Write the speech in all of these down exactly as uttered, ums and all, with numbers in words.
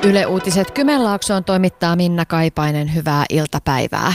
Yle Uutiset Kymenlaaksoon toimittaa Minna Kaipainen. Hyvää iltapäivää.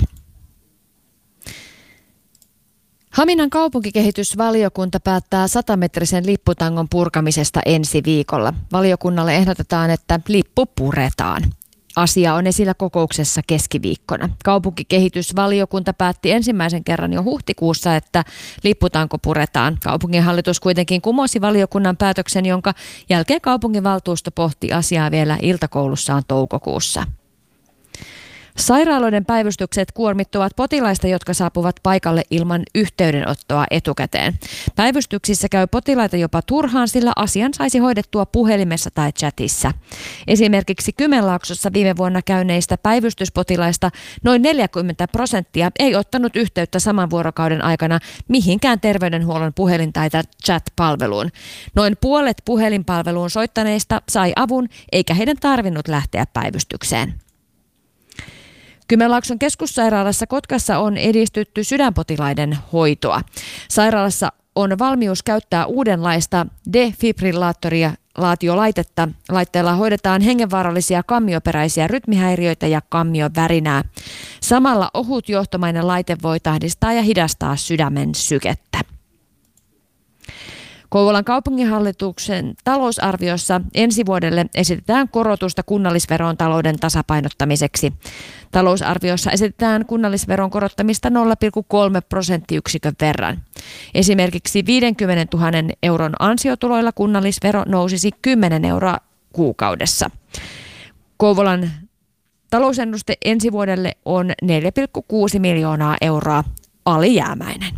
Haminan kaupunkikehitysvaliokunta päättää satametrisen lipputangon purkamisesta ensi viikolla. Valiokunnalle ehdotetaan, että lippu puretaan. Asia on esillä kokouksessa keskiviikkona. Kaupunkikehitysvaliokunta päätti ensimmäisen kerran jo huhtikuussa, että lipputanko puretaan. Kaupunginhallitus kuitenkin kumosi valiokunnan päätöksen, jonka jälkeen kaupunginvaltuusto pohti asiaa vielä iltakoulussaan toukokuussa. Sairaaloiden päivystykset kuormittuvat potilaista, jotka saapuvat paikalle ilman yhteydenottoa etukäteen. Päivystyksissä käy potilaita jopa turhaan, sillä asian saisi hoidettua puhelimessa tai chatissa. Esimerkiksi Kymenlaaksossa viime vuonna käyneistä päivystyspotilaista noin neljäkymmentä prosenttia ei ottanut yhteyttä saman vuorokauden aikana mihinkään terveydenhuollon puhelin- tai chat-palveluun. Noin puolet puhelinpalveluun soittaneista sai avun, eikä heidän tarvinnut lähteä päivystykseen. Kymenlaakson keskussairaalassa Kotkassa on edistytty sydänpotilaiden hoitoa. Sairaalassa on valmius käyttää uudenlaista defibrillaattorilaatiolaitetta. Laitteella hoidetaan hengenvaarallisia kammioperäisiä rytmihäiriöitä ja kammiovärinää. Samalla ohutjohtomainen laite voi tahdistaa ja hidastaa sydämen sykettä. Kouvolan kaupunginhallituksen talousarviossa ensi vuodelle esitetään korotusta kunnallisveron talouden tasapainottamiseksi. Talousarviossa esitetään kunnallisveron korottamista nolla pilkku kolme prosenttiyksikön verran. Esimerkiksi viisikymmentätuhatta euron ansiotuloilla kunnallisvero nousisi kymmenen euroa kuukaudessa. Kouvolan talousennuste ensi vuodelle on neljä pilkku kuusi miljoonaa euroa alijäämäinen.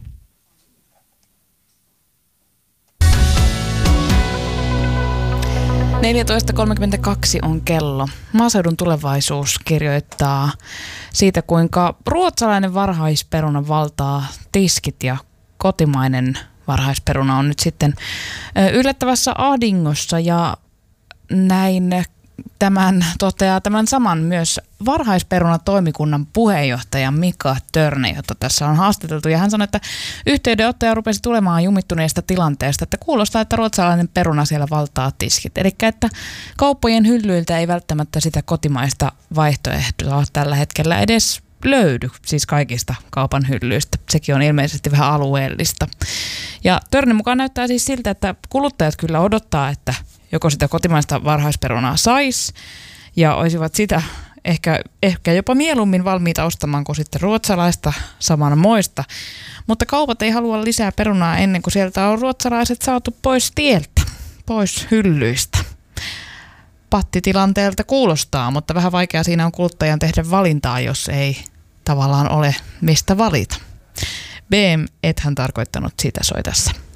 neljätoista kolmekymmentäkaksi on kello. Maaseudun tulevaisuus kirjoittaa siitä, kuinka ruotsalainen varhaisperuna valtaa tiskit ja kotimainen varhaisperuna on nyt sitten yllättävässä ahdingossa, ja näin tämän toteaa tämän saman myös varhaisperunatoimikunnan puheenjohtaja Mika Törne, jota tässä on haastateltu. Ja hän sanoi, että yhteydenottaja rupesi tulemaan jumittuneesta tilanteesta, että kuulostaa, että ruotsalainen peruna siellä valtaa tiskit. Eli että kauppojen hyllyiltä ei välttämättä sitä kotimaista vaihtoehtoa tällä hetkellä edes löydy, siis kaikista kaupan hyllyistä. Sekin on ilmeisesti vähän alueellista. Ja Törnen mukaan näyttää siis siltä, että kuluttajat kyllä odottaa, että joko sitä kotimaista varhaisperunaa saisi ja olisivat sitä ehkä, ehkä jopa mieluummin valmiita ostamaan kuin sitten ruotsalaista samanmoista. Mutta kaupat ei halua lisää perunaa ennen kuin sieltä on ruotsalaiset saatu pois tieltä, pois hyllyistä. Pattitilanteelta kuulostaa, mutta vähän vaikea siinä on kuluttajan tehdä valintaa, jos ei tavallaan ole mistä valita. B M, ethän tarkoittanut sitä, soi tässä.